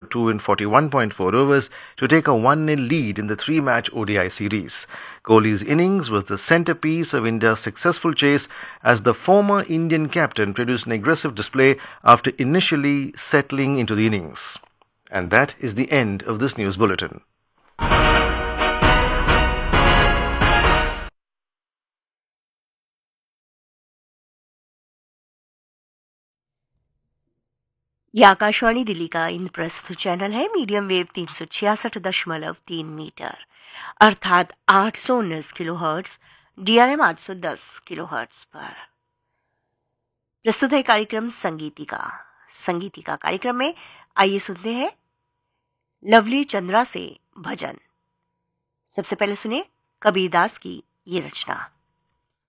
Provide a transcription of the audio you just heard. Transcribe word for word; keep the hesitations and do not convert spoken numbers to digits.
two in forty-one point four overs to take a one nil lead in the three-match O D I series. Kohli's innings was the centerpiece of India's successful chase as the former Indian captain produced an aggressive display after initially settling into the innings. And that is the end of this news bulletin. यह आकाशवाणी दिल्ली का Indraprastha channel है। Medium wave तीन सौ छियासठ दशमलव तीन metre अर्थात आठ सौ उन्नीस किलो हर्ट्ज, डीआरएम आठ सौ दस किलो हर्ट्ज पर प्रस्तुत है कार्यक्रम संगीतिका। संगीतिका कार्यक्रम में आइए सुनते हैं लवली चंद्रा से भजन। सबसे पहले सुनिए कबीरदास की ये रचना।